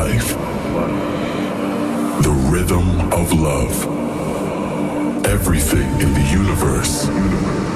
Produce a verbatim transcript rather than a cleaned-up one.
life. The rhythm of love. Everything in the universe